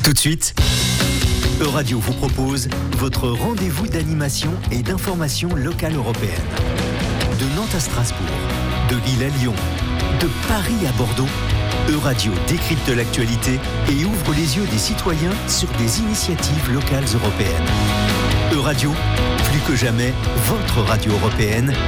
Tout de suite, Euradio vous propose votre rendez-vous d'animation et d'information locale européenne. De Nantes à Strasbourg, de Lille à Lyon, de Paris à Bordeaux, Euradio décrypte l'actualité et ouvre les yeux des citoyens sur des initiatives locales européennes. Euradio, plus que jamais, votre radio européenne